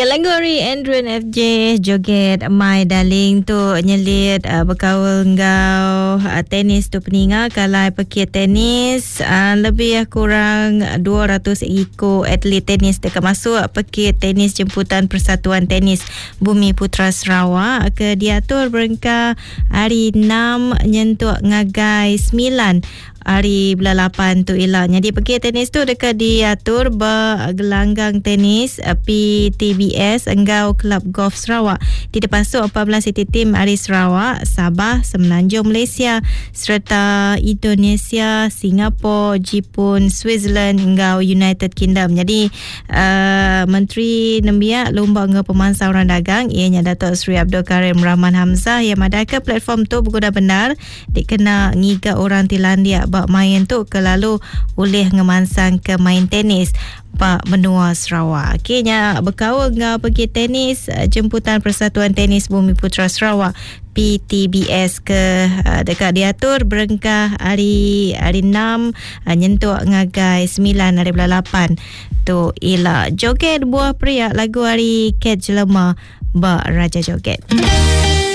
Ya, lagu hari Andrew FJ joget My Darling tu nyelit berkawal ngau tenis tu peninga kalai pekit tenis lebih kurang 200 ekor atlet tenis dekat masuk pekit tenis jemputan Persatuan Tenis Bumi Putra Sarawak ke diatur berengka hari 6 nyentuk ngagai 9 hari bulan 8 tu ialah. Jadi pergi tenis tu dekat diatur bergelanggang tenis PTBS Enggau Kelab Golf Sarawak. Di depan su 14 city team dari Sarawak, Sabah, Semenanjung Malaysia serta Indonesia, Singapura, Jepun, Switzerland Enggau United Kingdom. Jadi Menteri Nembiak Lomba Enggau Pemansauran Dagang ianya Datuk Seri Abdul Karim Rahman Hamzah yang madaka platform tu berguna benar dikena ngiga orang Tilandia bak main tu kelalu boleh ngemansang ke main tenis bak benua Sarawak. Kenya berkawal ngau pergi tenis jemputan Persatuan Tenis Bumi Putra Sarawak PTBS ke dekat diatur berengkah hari 6 nyentuk ngagai 9 hari bulan 8 tu ialah joget buah pria lagu hari Kat Jelema bak Raja Joget.